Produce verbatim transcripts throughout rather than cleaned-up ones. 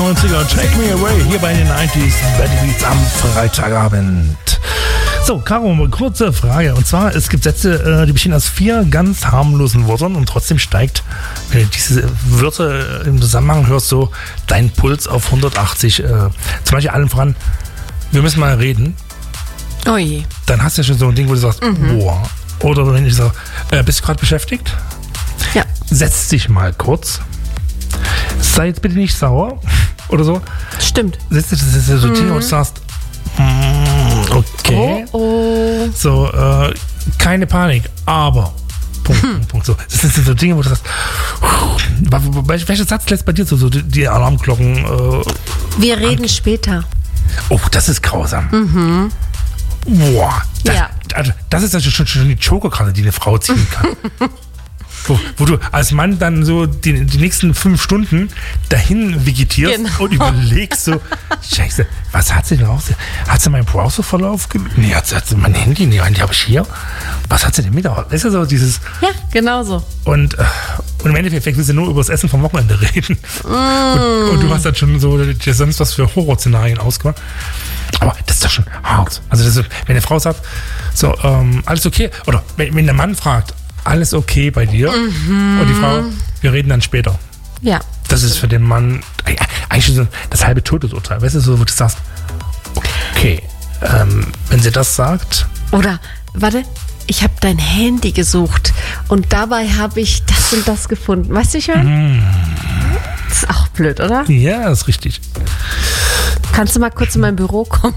neunziger, Take Me Away, hier bei den neunziger Betty Beats am Freitagabend. So, Caro, eine kurze Frage. Und zwar, es gibt Sätze, die bestehen aus vier ganz harmlosen Wörtern und trotzdem steigt, wenn du diese Wörter im Zusammenhang hörst, so dein Puls auf hundertachtzig. Äh, zum Beispiel allen voran, wir müssen mal reden. Oh je. Dann hast du ja schon so ein Ding, wo du sagst, mhm. boah. Oder wenn ich sage, äh, bist du gerade beschäftigt? Ja. Setz dich mal kurz. Sei jetzt bitte nicht sauer. Oder so. Stimmt. Setz dich, das ist ja so ein Ding, wo du sagst, mm, okay. Oh, oh. So, äh, keine Panik, aber. Punkt, hm. Punkt, Punkt. So. Das sind so Dinge, wo du sagst, welcher Satz lässt bei dir so, so die, die Alarmglocken? Äh, Wir reden an- später. Oh, das ist grausam. Mhm. Boah. Das, Ja. also, das ist also schon, schon die Joker-Karte, die eine Frau ziehen kann. Wo, wo du als Mann dann so die, die nächsten fünf Stunden dahin vegetierst Genau. und überlegst so, scheiße, was hat sie denn raus? Hat sie meinen Browserverlauf ge- Nee, hat sie, hat sie mein Handy? Nee, die habe ich hier. Was hat sie denn mit? Das ist ja so dieses... Ja, genau so. Und, äh, und im Endeffekt willst du nur über das Essen vom Wochenende reden. Mm. Und, und du hast dann schon so dir sonst was für Horrorszenarien ausgemacht. Aber das ist doch schon hart. Also das ist, wenn eine Frau sagt, so, ähm, alles okay, oder wenn, wenn der Mann fragt, alles okay bei dir? Mhm. Und die Frau, wir reden dann später. Ja. Das ist für den Mann eigentlich so das halbe Todesurteil. Weißt du, so, wo du sagst, okay, ähm, wenn sie das sagt. Oder, warte, ich habe dein Handy gesucht und dabei habe ich das und das gefunden. Weißt du, ich meine? Mm. Das ist auch blöd, oder? Ja, ist richtig. Kannst du mal kurz in mein Büro kommen?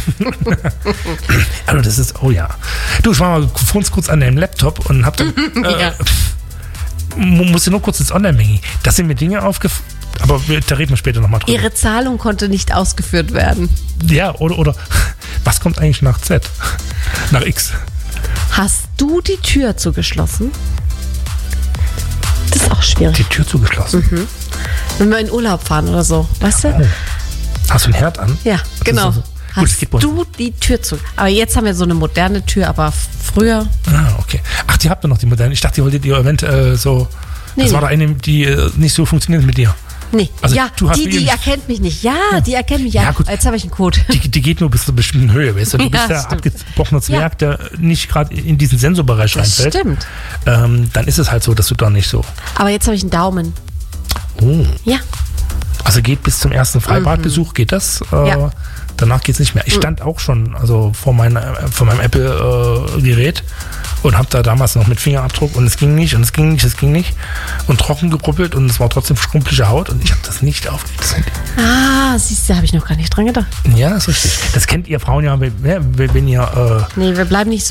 Also das ist, oh ja. Du, ich war mal vor uns kurz an deinem Laptop und hab dann, äh, Ja. musste nur kurz ins Online-Banking. Das sind mir Dinge aufgefallen, aber wir, da reden wir später nochmal drüber. Ihre Zahlung konnte nicht ausgeführt werden. Ja, oder, oder, was kommt eigentlich nach Z? Nach X? Hast du die Tür zugeschlossen? Das ist auch schwierig. Die Tür zugeschlossen. Mhm. Wenn wir in Urlaub fahren oder so, weißt du? Oh. Hast du einen Herd an? Ja, Das genau. ist so- Gut, das geht bei Hast uns. du die Tür zu? Aber jetzt haben wir so eine moderne Tür, aber früher. Ah, okay. Ach, die habt ihr noch, die moderne. Ich dachte, ihr wolltet ihr eventuell so. Nee, das war nee. da eine, die äh, nicht so funktioniert mit dir. Nee, Also, ja, du hast die, wie die im- erkennt mich nicht. Ja, die erkennt mich. Ja, Ja, gut. jetzt habe ich einen Code. Die, die geht nur bis zu einer bestimmten Höhe, weißt du? Du Ja, bist der stimmt. abgebrochener Zwerg, der nicht gerade in diesen Sensorbereich Das reinfällt. stimmt. Ähm, dann ist es halt so, dass du da nicht so. Aber jetzt habe ich einen Daumen. Oh. Ja. Also geht bis zum ersten Freibadbesuch, geht das? Äh, Ja. Danach geht es nicht mehr. Ich stand auch schon also vor, meiner, vor meinem Apple-Gerät und habe da damals noch mit Fingerabdruck und es ging nicht und es ging nicht, es ging nicht und trocken geruppelt und es war trotzdem schrumpelige Haut und ich habe das nicht aufgelegt. Ah, siehst du, habe ich noch gar nicht dran gedacht. Ja, ist richtig. Das kennt ihr Frauen ja, wenn, wenn ihr... Äh, Nee, wir bleiben nicht so